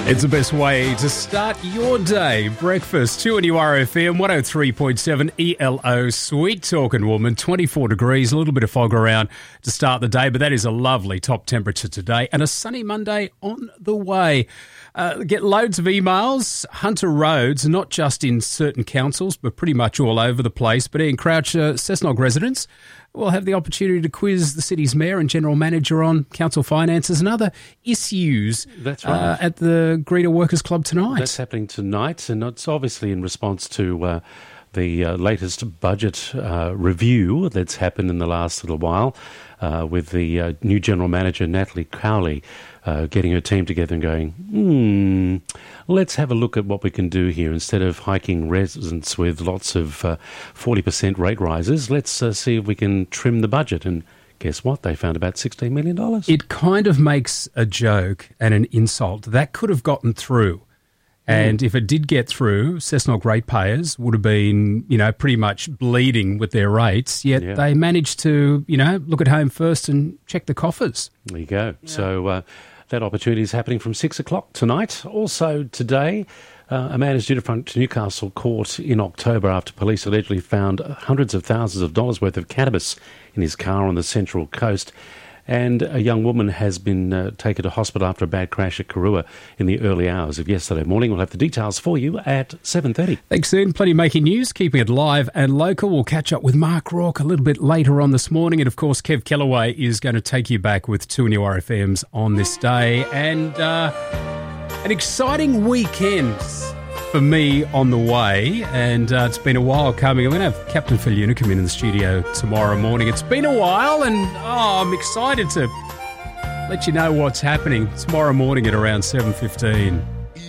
It's the best way to start your day. Breakfast, 2NURFM, 103.7 ELO, sweet talking woman, 24 degrees, a little bit of fog around to start the day, but that is a lovely top temperature today and a sunny Monday on the way. Get loads of emails. Hunter Roads, not just in certain councils, but pretty much all over the place. But Ian Crouch, Cessnock residents will have the opportunity to quiz the city's mayor and general manager on council finances and other issues. That's right. At the Greeter Workers Club tonight. That's happening tonight, and it's obviously in response to the latest budget review that's happened in the last little while with the new general manager, Natalie Cowley, getting her team together and going, let's have a look at what we can do here. Instead of hiking residents with lots of 40% rate rises, let's see if we can trim the budget. And guess what? They found about $16 million. It kind of makes a joke and an insult. That could have gotten through. And if it did get through, Cessnock ratepayers would have been, pretty much bleeding with their rates, yet they managed to, look at home first and check the coffers. There you go. Yeah. So that opportunity is happening from 6 o'clock tonight. Also today, a man is due to front to Newcastle Court in October after police allegedly found hundreds of thousands of dollars worth of cannabis in his car on the Central Coast. And a young woman has been taken to hospital after a bad crash at Karua in the early hours of yesterday morning. We'll have the details for you at 7:30. Thanks, soon. Plenty of making news, keeping it live and local. We'll catch up with Mark Rourke a little bit later on this morning. And, of course, Kev Kellaway is going to take you back with 2NURFMs on this day. And an exciting weekend for me on the way, and it's been a while coming. I'm going to have Captain Faluna come in the studio tomorrow morning. It's been a while, and I'm excited to let you know what's happening tomorrow morning at around 7:15.